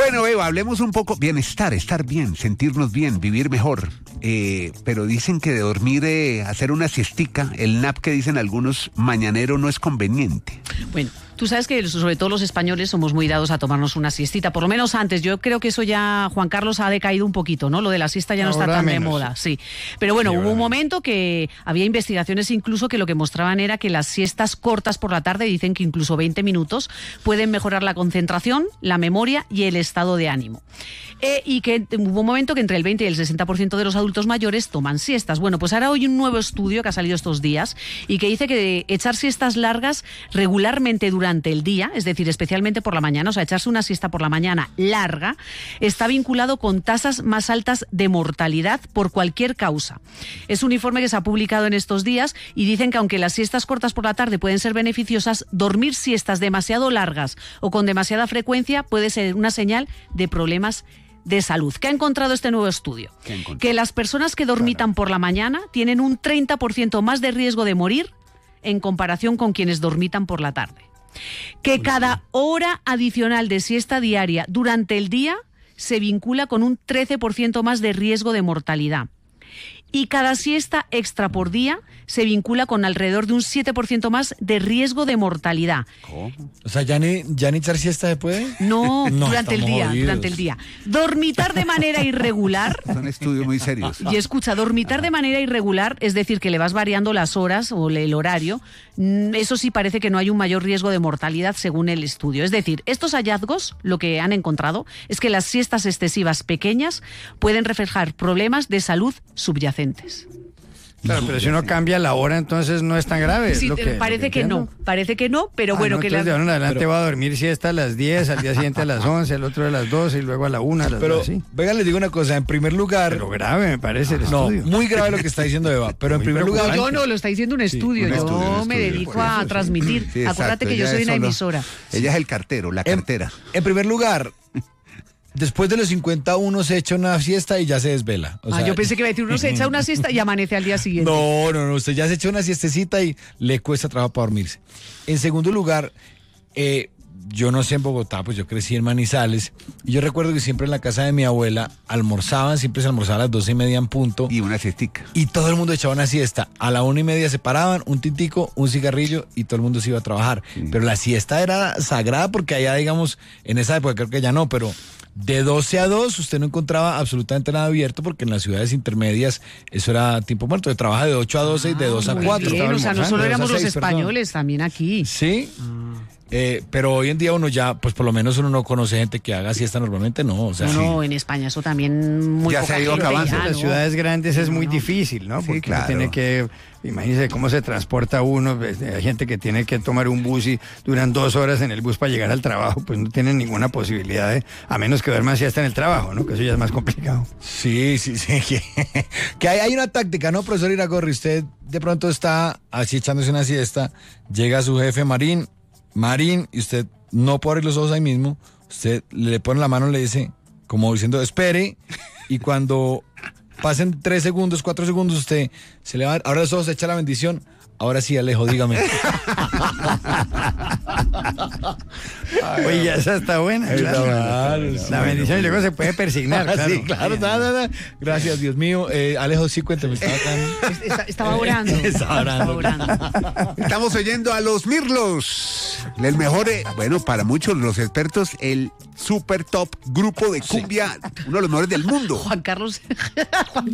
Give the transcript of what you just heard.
Bueno, Eva, hablemos un poco. Bienestar, estar bien, sentirnos bien, vivir mejor. Pero dicen que de dormir, hacer una siestica, el nap que dicen algunos, mañanero, no es conveniente. Bueno, tú sabes que sobre todo los españoles somos muy dados a tomarnos una siestita, por lo menos antes. Yo creo que eso ya, Juan Carlos, ha decaído un poquito, ¿no? Lo de la siesta ya no está tan de moda, sí. Pero bueno, hubo un momento que había investigaciones incluso que lo que mostraban era que las siestas cortas por la tarde, dicen que incluso 20 minutos, pueden mejorar la concentración, la memoria y el estado de ánimo. Y que hubo un momento que entre el 20 y el 60% de los adultos mayores toman siestas. Bueno, pues ahora hay un nuevo estudio que ha salido estos días y que dice que echar siestas largas regularmente durante el día, es decir, especialmente por la mañana, o sea, echarse una siesta por la mañana larga, está vinculado con tasas más altas de mortalidad por cualquier causa. Es un informe que se ha publicado en estos días y dicen que aunque las siestas cortas por la tarde pueden ser beneficiosas, dormir siestas demasiado largas o con demasiada frecuencia puede ser una señal de problemas de salud. ¿Qué ha encontrado este nuevo estudio? Que las personas que dormitan por la mañana tienen un 30% más de riesgo de morir en comparación con quienes dormitan por la tarde. Que cada hora adicional de siesta diaria durante el día se vincula con un 13% más de riesgo de mortalidad. Y cada siesta extra por día se vincula con alrededor de un 7% más de riesgo de mortalidad. ¿Cómo? O sea, ¿ya ni echar siesta se puede? No, durante el día. Dormitar de manera irregular. Son estudios muy serios. Y escucha, dormitar de manera irregular, es decir, que le vas variando las horas o el horario, eso sí parece que no hay un mayor riesgo de mortalidad según el estudio. Es decir, estos hallazgos, lo que han encontrado es que las siestas excesivas pequeñas pueden reflejar problemas de salud subyacentes. Claro, pero si uno cambia la hora, entonces no es tan grave. Sí, parece que no, pero bueno, que entonces de ahora en adelante va a dormir siesta a las 10, al día siguiente a las 11, al otro a las 12 y luego a la 1, a las 2. Pero, venga, les digo una cosa, en primer lugar... Pero grave me parece el estudio. No, muy grave lo que está diciendo Eva, pero en primer lugar... Yo no, lo está diciendo un estudio, yo me dedico a transmitir. Sí, acuérdate que yo soy una emisora. Ella es el cartero, la cartera. En primer lugar... Después de los 50 uno se echa una siesta y ya se desvela. O sea, yo pensé que iba a decir, uno se echa una siesta y amanece al día siguiente. No, usted ya se echa una siestecita y le cuesta trabajo para dormirse. En segundo lugar, yo no sé en Bogotá, pues yo crecí en Manizales, y yo recuerdo que siempre en la casa de mi abuela siempre se almorzaba a las 12:30 en punto. Y una siestica. Y todo el mundo echaba una siesta. A la 1:30 se paraban, un tintico, un cigarrillo y todo el mundo se iba a trabajar. Sí. Pero la siesta era sagrada porque allá, digamos, en esa época creo que ya no, pero... De 12 a 2 usted no encontraba absolutamente nada abierto porque en las ciudades intermedias eso era tiempo muerto. Trabaja de 8 a 12 y de 2 a 4. Bien, o sea, no solo éramos los españoles, también aquí. Sí. Pero hoy en día uno ya, pues por lo menos uno no conoce gente que haga siesta normalmente, no. O sea, no, en España eso también muy ya se ha ido acabando. En las ciudades grandes es muy difícil, ¿no? Porque claro. Tiene que, imagínese cómo se transporta uno, hay gente que tiene que tomar un bus y duran 2 horas en el bus para llegar al trabajo, pues no tienen ninguna posibilidad, a menos que duerman siesta en el trabajo, ¿no? Que eso ya es más complicado. Sí. Que hay una táctica, ¿no, profesor Iragorri? Usted de pronto está así echándose una siesta, llega su jefe Marín, y usted no puede abrir los ojos ahí mismo, usted le pone la mano y le dice, como diciendo, espere, y cuando pasen 3 segundos, 4 segundos, usted se le va, abre los ojos, echa la bendición. Ahora sí, Alejo, dígame. Oye, ya esa está buena. Claro. La bendición y luego se puede persignar. Claro. Sí, claro. Gracias, Dios mío. Alejo, sí, cuénteme. Estaba orando. Estamos oyendo a los Mirlos. El mejor, bueno, para muchos los expertos, el super top grupo de cumbia, uno de los mejores del mundo. Juan Carlos